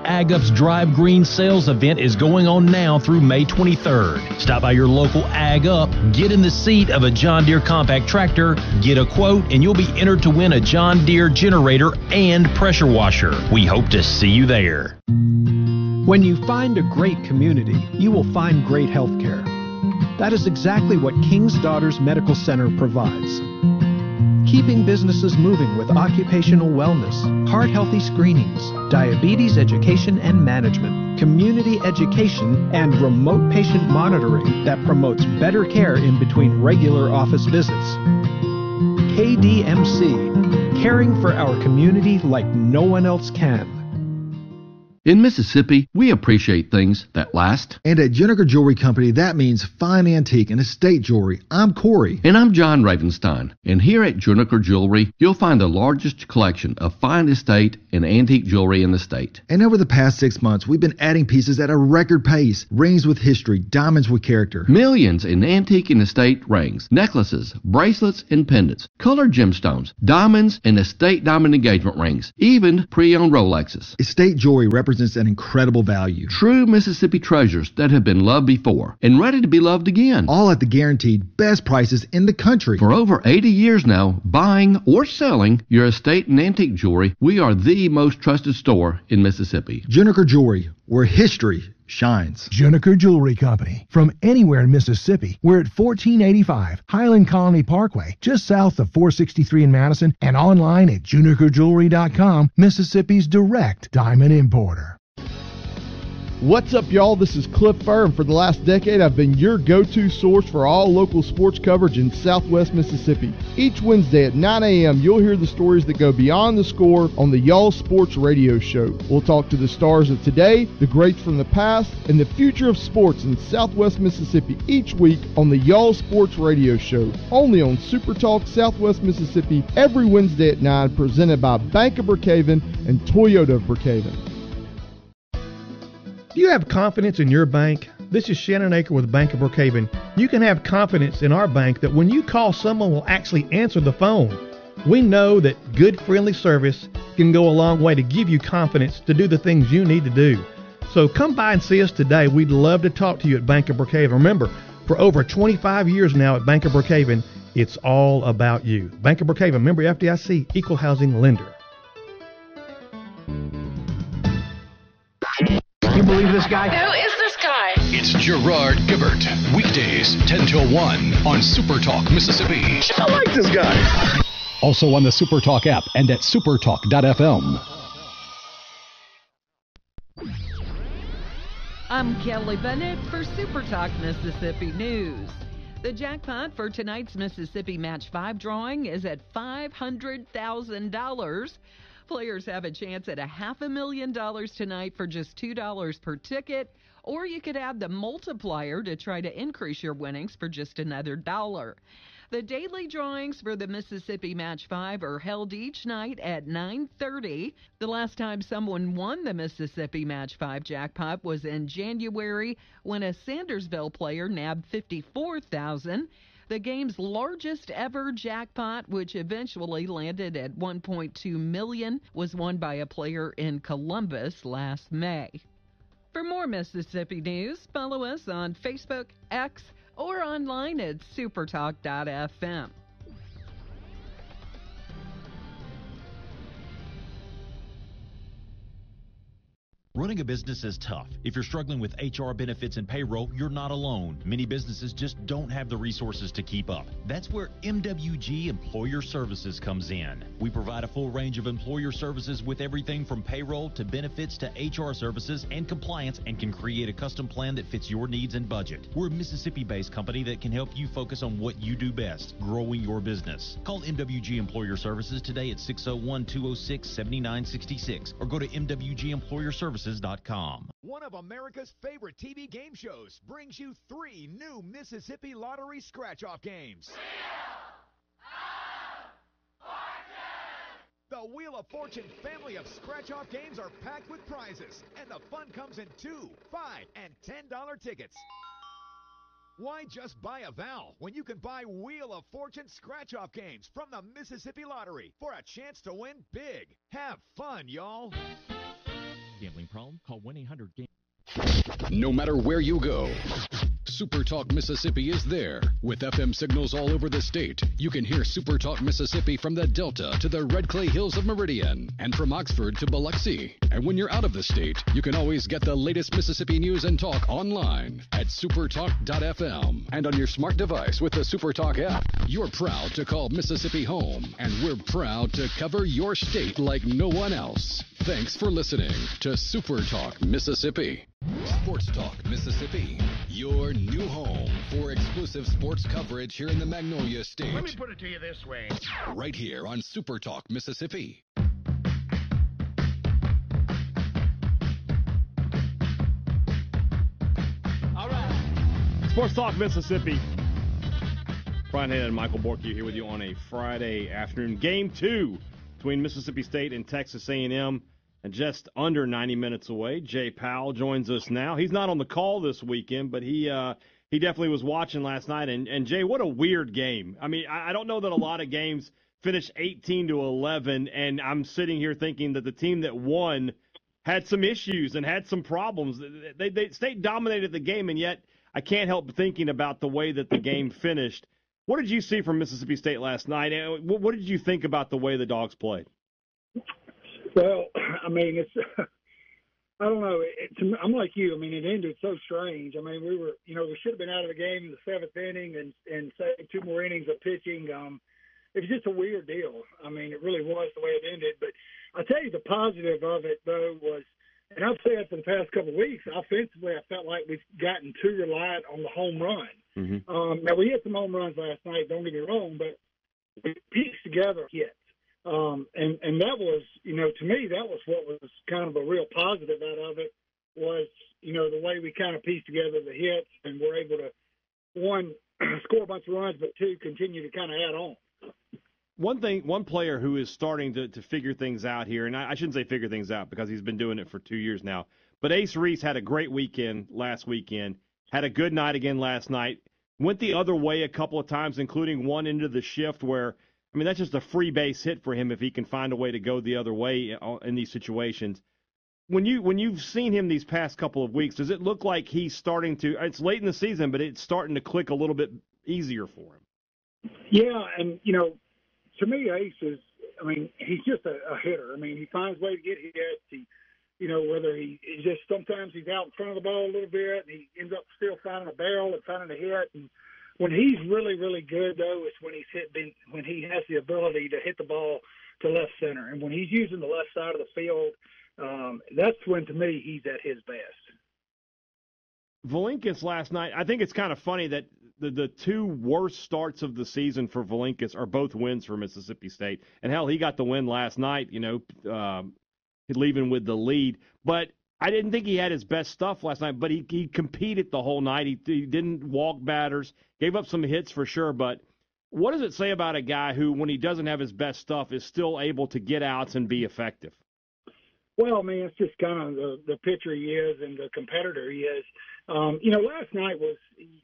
Ag Up's Drive Green sales event is going on now through May 23rd. Stop by your local Ag Up, get in the seat of a John Deere compact tractor, get a quote, and you'll be entered to win a John Deere generator and pressure washer. We hope to see you there. When you find a great community, you will find great health care. That is exactly what King's Daughters Medical Center provides. Keeping businesses moving with occupational wellness, heart-healthy screenings, diabetes education and management, community education, and remote patient monitoring that promotes better care in between regular office visits. KDMC, caring for our community like no one else can. In Mississippi, we appreciate things that last. And at Juniker Jewelry Company, that means fine antique and estate jewelry. I'm Corey. And I'm John Ravenstein. And here at Juniker Jewelry, you'll find the largest collection of fine estate and antique jewelry in the state. And over the past 6 months, we've been adding pieces at a record pace. Rings with history, diamonds with character. Millions in antique and estate rings, necklaces, bracelets, and pendants, colored gemstones, diamonds, and estate diamond engagement rings, even pre-owned Rolexes. Estate jewelry represents an incredible value. True Mississippi treasures that have been loved before and ready to be loved again. All at the guaranteed best prices in the country. For over 80 years now, buying or selling your estate and antique jewelry, we are the most trusted store in Mississippi. Juniker Jewelry, where history shines. Juniker Jewelry Company. From anywhere in Mississippi, we're at 1485 Highland Colony Parkway, just south of 463 in Madison, and online at junikerjewelry.com, Mississippi's direct diamond importer. What's up, y'all? This is Cliff Furr, and for the last decade, I've been your go-to source for all local sports coverage in Southwest Mississippi. Each Wednesday at 9 a.m., you'll hear the stories that go beyond the score on the Y'all Sports Radio Show. We'll talk to the stars of today, the greats from the past, and the future of sports in Southwest Mississippi each week on the Y'all Sports Radio Show, only on Super Talk Southwest Mississippi every Wednesday at 9, presented by Bank of Brookhaven and Toyota of Brookhaven. Do you have confidence in your bank? This is Shannon Aker with Bank of Brookhaven. You can have confidence in our bank that when you call, someone will actually answer the phone. We know that good, friendly service can go a long way to give you confidence to do the things you need to do. So come by and see us today. We'd love to talk to you at Bank of Brookhaven. Remember, for over 25 years now at Bank of Brookhaven, it's all about you. Bank of Brookhaven, member FDIC, equal housing lender. You believe this guy? Who is this guy? It's Gerard Gibbert. Weekdays, 10 till 1 on Super Talk, Mississippi. I like this guy. Also on the Super Talk app and at supertalk.fm. I'm Kelly Bennett for Super Talk Mississippi News. The jackpot for tonight's Mississippi Match 5 drawing is at $500,000. Players have a chance at $500,000 tonight for just $2 per ticket, or you could add the multiplier to try to increase your winnings for just another $1. The daily drawings for the Mississippi Match 5 are held each night at 9:30. The last time someone won the Mississippi Match 5 jackpot was in January when a Sandersville player nabbed $54,000. The game's largest ever jackpot, which eventually landed at $1.2 million, was won by a player in Columbus last May. For more Mississippi news, follow us on Facebook, X, or online at supertalk.fm. Running a business is tough. If you're struggling with HR, benefits, and payroll, you're not alone. Many businesses just don't have the resources to keep up. That's where MWG Employer Services comes in. We provide a full range of employer services with everything from payroll to benefits to HR services and compliance, and can create a custom plan that fits your needs and budget. We're a Mississippi-based company that can help you focus on what you do best, growing your business. Call MWG Employer Services today at 601-206-7966 or go to MWGEmployerServices.com. One of America's favorite TV game shows brings you 3 new Mississippi Lottery scratch-off games. The Wheel of Fortune family of scratch-off games are packed with prizes, and the fun comes in $2, $5, and $10 tickets. Why just buy a vowel when you can buy Wheel of Fortune scratch-off games from the Mississippi Lottery for a chance to win big? Have fun, y'all. Gambling problem? Call 1-800-GAMBLER. No matter where you go, Super Talk Mississippi is there. With FM signals all over the state, you can hear Super Talk Mississippi from the Delta to the Red Clay Hills of Meridian and from Oxford to Biloxi. And when you're out of the state, you can always get the latest Mississippi news and talk online at supertalk.fm and on your smart device with the Super Talk app. You're proud to call Mississippi home, and we're proud to cover your state like no one else. Thanks for listening to Super Talk Mississippi. Sports Talk Mississippi, your new home for exclusive sports coverage here in the Magnolia State. Let me put it to you this way. Right here on Super Talk Mississippi. All right. Sports Talk Mississippi. Brian Hannon and Michael Borky here with you on a Friday afternoon. Game 2 between Mississippi State and Texas A&M. And just under 90 minutes away, Jay Powell joins us now. He's not on the call this weekend, but he definitely was watching last night. And Jay, what a weird game. I mean, I don't know that a lot of games finish 18-11, and I'm sitting here thinking that the team that won had some issues and had some problems. State dominated the game, and yet I can't help thinking about the way that the game finished. What did you see from Mississippi State last night? What did you think about the way the Dogs played? Well, I mean, it's I don't know. I'm like you. I mean, it ended so strange. I mean, we should have been out of the game in the 7th inning and say 2 more innings of pitching. It was just a weird deal. I mean, it really was the way it ended. But I'll tell you the positive of it, though, was, and I've said for the past couple of weeks, offensively, I felt like we've gotten too reliant on the home run. Mm-hmm. Now, we hit some home runs last night, don't get me wrong, but we pieced together hits. And that was, to me, that was what was kind of a real positive out of it was, the way we kind of pieced together the hits and were able to, 1, score a bunch of runs, but 2, continue to kind of add on. One player who is starting to figure things out here, and I shouldn't say figure things out because he's been doing it for 2 years now, but Ace Reese had a great weekend last weekend, had a good night again last night, went the other way a couple of times, including one into the shift where, I mean, that's just a free base hit for him if he can find a way to go the other way in these situations. When you've seen him these past couple of weeks, does it look like he's starting to – it's late in the season, but it's starting to click a little bit easier for him? Yeah, and, to me, Ace is – I mean, he's just a hitter. I mean, he finds a way to get hits. He, whether he just – sometimes he's out in front of the ball a little bit, and he ends up still finding a barrel and finding a hit. And when he's really, really good, though, it's when when he has the ability to hit the ball to left center. And when he's using the left side of the field, that's when, to me, he's at his best. Valinkis last night, I think it's kind of funny that the 2 worst starts of the season for Valinkis are both wins for Mississippi State. And, hell, he got the win last night, leaving with the lead. But I didn't think he had his best stuff last night, but he competed the whole night. He didn't walk batters, gave up some hits for sure. But what does it say about a guy who, when he doesn't have his best stuff, is still able to get outs and be effective? Well, I mean, it's just kind of the pitcher he is and the competitor he is. Last night was,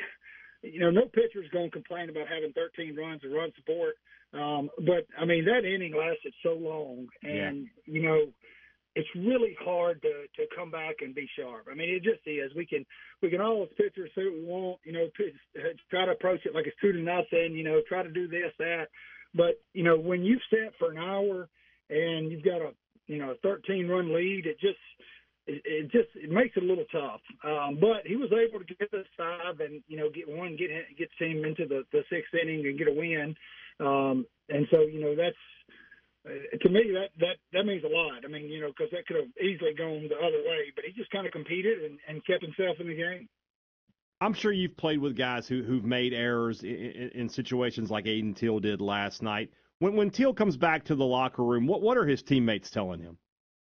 no pitcher's going to complain about having 13 runs or run support. But, I mean, that inning lasted so long. And, it's really hard to come back and be sharp. I mean, it just is. We can all as pitchers say what we want, try to approach it like it's 2-0, try to do this, that. But, when you've sat for an hour and you've got a 13-run lead, it makes it a little tough. But he was able to get us 5 and, get the team into the 6th inning and get a win. And so, that's, to me, that means a lot. I mean, because that could have easily gone the other way, but he just kind of competed and kept himself in the game. I'm sure you've played with guys who've made errors in situations like Aiden Teal did last night. When Teal comes back to the locker room, what are his teammates telling him?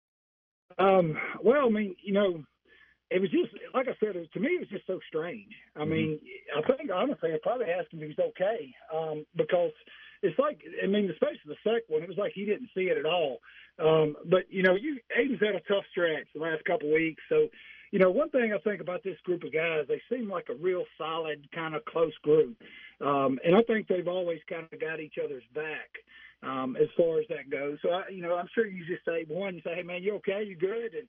Well, I mean, it was just, like I said, to me, it was just so strange. I mean, I think, honestly, I probably asked him if he was okay because it's like, I mean, especially the second one, it was like he didn't see it at all. But, Aiden's had a tough stretch the last couple of weeks. So, one thing I think about this group of guys, they seem like a real solid, kind of close group. And I think they've always kind of got each other's back as far as that goes. So, I'm sure you just say, one, you say, hey, man, you okay? You good? And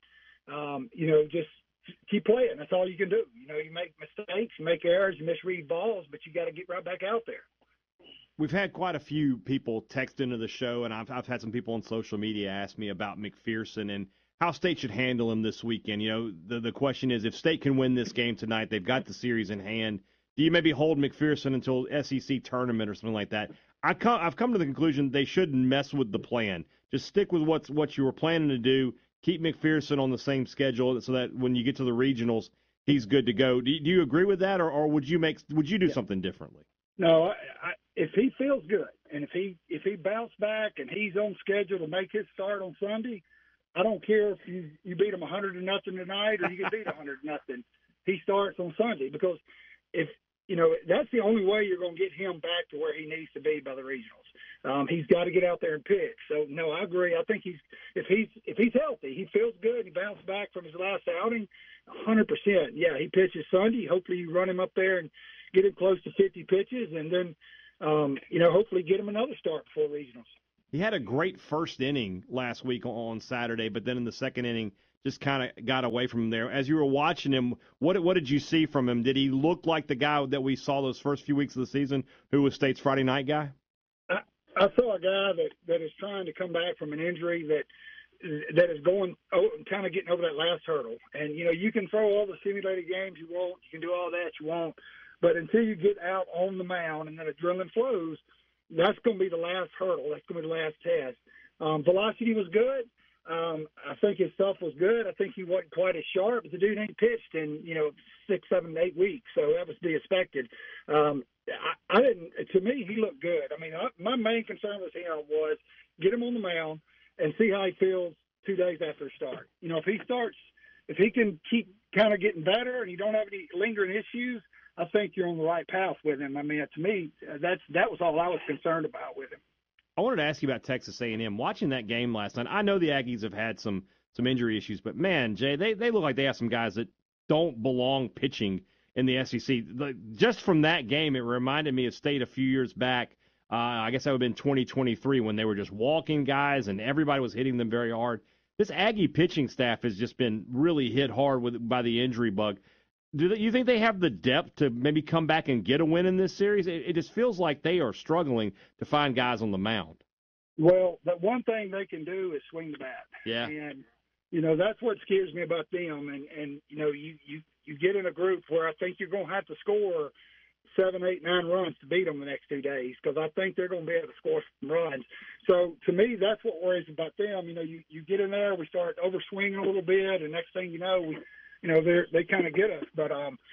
Just keep playing. That's all you can do. You make mistakes, you make errors, you misread balls, but you got to get right back out there. We've had quite a few people text into the show, and I've had some people on social media ask me about McPherson and how State should handle him this weekend. The question is, if State can win this game tonight, they've got the series in hand. Do you maybe hold McPherson until SEC tournament or something like that? I've come to the conclusion they shouldn't mess with the plan. Just stick with what you were planning to do. Keep McPherson on the same schedule so that when you get to the regionals, he's good to go. Do you agree with that, or would you do something differently? No, if he feels good and if he bounced back and he's on schedule to make his start on Sunday, I don't care if you beat him 100-0 tonight or you can beat 100-0. He starts on Sunday because if that's the only way you're going to get him back to where he needs to be by the regionals. He's got to get out there and pitch. So no, I agree. I think if he's healthy, he feels good. He bounced back from his last outing, 100%. Yeah, he pitches Sunday. Hopefully you run him up there and get him close to 50 pitches, and then hopefully get him another start before regionals. He had a great first inning last week on Saturday, but then in the second inning just kind of got away from him there. As you were watching him, what did you see from him? Did he look like the guy that we saw those first few weeks of the season who was State's Friday night guy? I saw a guy that is trying to come back from an injury that is going kind of getting over that last hurdle. And, you can throw all the simulated games you want. You can do all that you want. But until you get out on the mound and then adrenaline flows, that's going to be the last hurdle. That's going to be the last test. Velocity was good. I think his stuff was good. I think he wasn't quite as sharp. The dude ain't pitched in, 6, 7, 8 weeks, so that was to be expected. I didn't. To me, he looked good. I mean, my main concern with him was get him on the mound and see how he feels 2 days after the start. If he can keep kind of getting better and you don't have any lingering issues, I think you're on the right path with him. I mean, to me, that was all I was concerned about with him. I wanted to ask you about Texas A&M. Watching that game last night, I know the Aggies have had some injury issues, but man, Jay, they look like they have some guys that don't belong pitching in the SEC. Just from that game, it reminded me of State a few years back. I guess that would have been 2023 when they were just walking guys and everybody was hitting them very hard. This Aggie pitching staff has just been really hit hard by the injury bug. Do you think they have the depth to maybe come back and get a win in this series? It just feels like they are struggling to find guys on the mound. Well, the one thing they can do is swing the bat. Yeah. And, that's what scares me about them. And you get in a group where I think you're going to have to score 7, 8, 9 runs to beat them the next 2 days because I think they're going to be able to score some runs. So, to me, that's what worries about them. You get in there, we start over-swinging a little bit, and next thing you know, they kind of get us. But,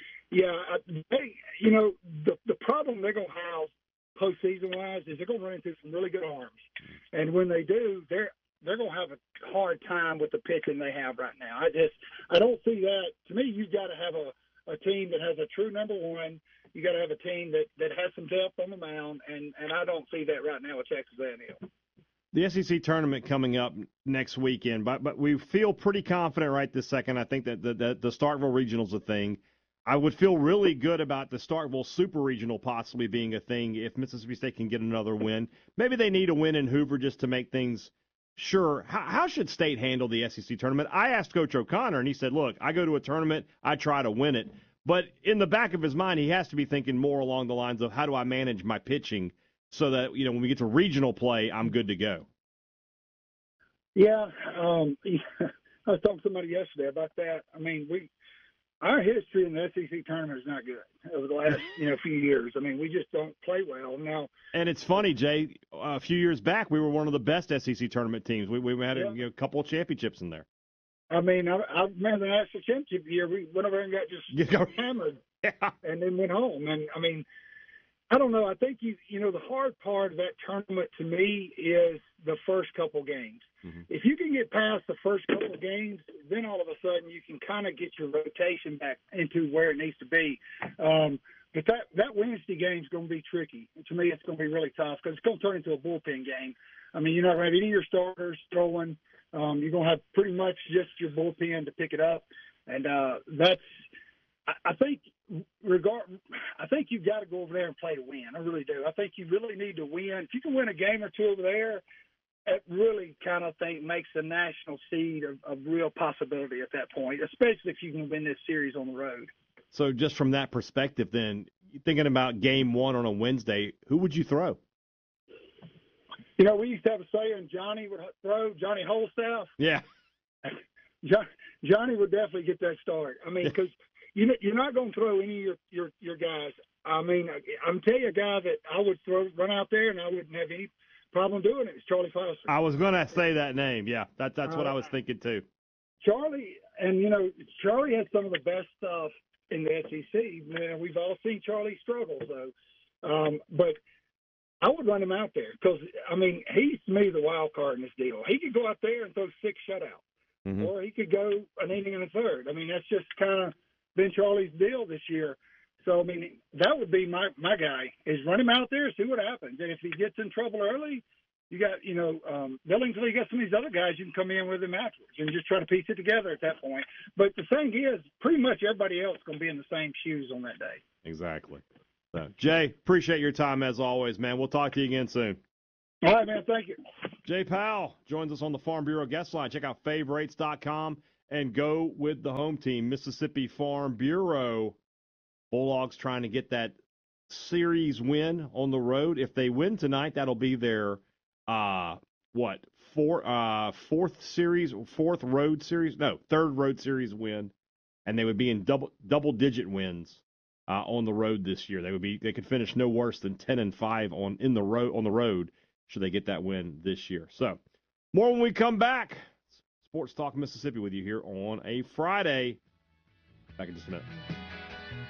the problem they're going to have postseason-wise is they're going to run into some really good arms. And when they do, they're going to have a hard time with the pitching they have right now. I don't see that. To me, you've got to have a team that has a true number one. You got to have a team that has some depth on the mound, and I don't see that right now with Texas A&M. The SEC tournament coming up next weekend, but we feel pretty confident right this second. I think that the Starkville Regional's a thing. I would feel really good about the Starkville Super Regional possibly being a thing if Mississippi State can get another win. Maybe they need a win in Hoover just to make things sure. How should State handle the SEC tournament? I asked Coach O'Connor, and he said, look, I go to a tournament, I try to win it. But in the back of his mind, he has to be thinking more along the lines of how do I manage my pitching so that, when we get to regional play, I'm good to go. Yeah. I was talking to somebody yesterday about that. I mean, our history in the SEC tournament is not good over the last, few years. I mean, we just don't play well now. And it's funny, Jay, a few years back, we were one of the best SEC tournament teams. We had a couple of championships in there. I mean, I remember the national championship year. We went over and got just hammered and then went home. And, I mean, I don't know. I think, the hard part of that tournament to me is the first couple games. Mm-hmm. If you can get past the first couple games, then all of a sudden you can kind of get your rotation back into where it needs to be. But that Wednesday game is going to be tricky. And to me, it's going to be really tough because it's going to turn into a bullpen game. I mean, you're not going to have any of your starters throwing. You're going to have pretty much just your bullpen to pick it up. And I think you've got to go over there and play to win. I really do. I think you really need to win. If you can win a game or two over there, it really kind of think makes the national seed of real possibility at that point, especially if you can win this series on the road. So just from that perspective, then, thinking about game one on a Wednesday, who would you throw? You know, we used to have a saying, and Johnny would throw, Johnny Holstaff. Yeah. Johnny would definitely get that start. I mean, because you're not going to throw any of your guys. I mean, I'm telling you a guy that I would run out there and I wouldn't have any problem doing it. It's Charlie Foster. I was going to say that name. Yeah, that's what I was thinking too. Charlie, and Charlie has some of the best stuff in the SEC. Man, we've all seen Charlie struggle, though. But I would run him out there because, I mean, he's, to me, the wild card in this deal. He could go out there and throw 6 shutouts, or he could go an inning and a third. I mean, that's just kind of been Charlie's deal this year. So, I mean, that would be my guy, is run him out there, see what happens. And if he gets in trouble early, you got, Billingsley, you got some of these other guys you can come in with him afterwards and just try to piece it together at that point. But the thing is, pretty much everybody else is going to be in the same shoes on that day. Exactly. So, Jay, appreciate your time as always, man. We'll talk to you again soon. All right, man. Thank you. Jay Powell joins us on the Farm Bureau guest line. Check out favorites.com and go with the home team, Mississippi Farm Bureau. Bulldogs trying to get that series win on the road. If they win tonight, that'll be their third road series win, and they would be in double digit wins on the road this year. They could finish no worse than 10-5 on the road should they get that win this year. So more when we come back. Sports Talk Mississippi with you here on a Friday. Back in just a minute.